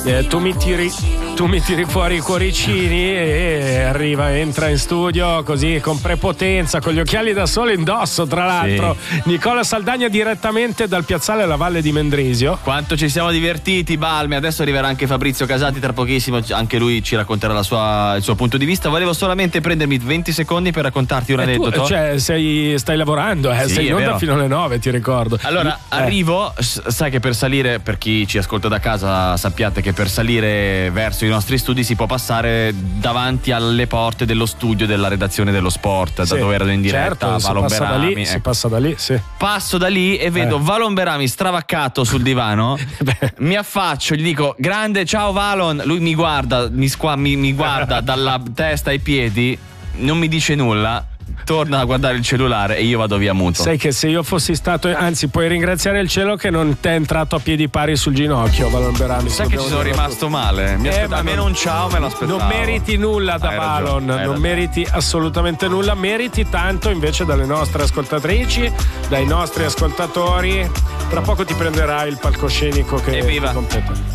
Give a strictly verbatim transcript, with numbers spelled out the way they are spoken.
eh, tu mi tiri tu mi tiri fuori i cuoricini e arriva, entra in studio così con prepotenza, con gli occhiali da sole indosso, tra l'altro. Sì. Nicola Saldagna direttamente dal piazzale alla Valle di Mendrisio. Quanto ci siamo divertiti, Balmi. Adesso arriverà anche Fabrizio Casati tra pochissimo, anche lui ci racconterà la sua, il suo punto di vista. Volevo solamente prendermi venti secondi per raccontarti un e aneddoto. Tu, cioè, sei, stai lavorando, eh? Sì, sei in onda vero. fino alle nove, ti ricordo. Allora, eh. arrivo, sai che per salire, per chi ci ascolta da casa, sappiate che per salire verso i nostri studi si può passare davanti alle porte dello studio della redazione dello sport, sì, da dove ero in diretta. Certo, si passa da lì, si passa da lì, sì. Passo da lì e vedo eh. Valon Berami stravaccato sul divano. Mi affaccio, gli dico grande ciao Valon, lui mi guarda, mi, squa- mi, mi guarda dalla testa ai piedi, non mi dice nulla. Torna a guardare il cellulare e io vado via muto. Sai che se io fossi stato, anzi puoi ringraziare il cielo che non ti è entrato a piedi pari sul ginocchio, Valon Berami. Sai che ci sono rimasto male. Mi eh, aspettavo almeno un ciao, me lo aspettavo. Non meriti nulla da Valon, non ragione. meriti assolutamente nulla, meriti tanto invece dalle nostre ascoltatrici, dai nostri ascoltatori. Tra poco ti prenderai il palcoscenico che ti compete.